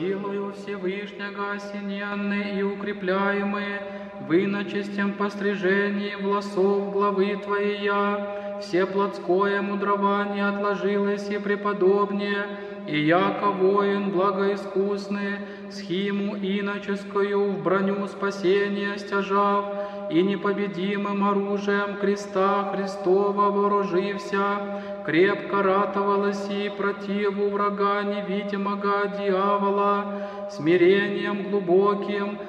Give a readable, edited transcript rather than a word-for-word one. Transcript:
Силою Всевышнего осененные и укрепляемые, в иночестем пострижении волосов главы Твоей я, все плотское мудрование отложилось и преподобнее, и яко воин благоискусный, схиму иноческую в броню спасения стяжав, и непобедимым оружием креста Христова вооружився, крепко ратовалось и противу врага невидимого дьявола, смирением глубоким,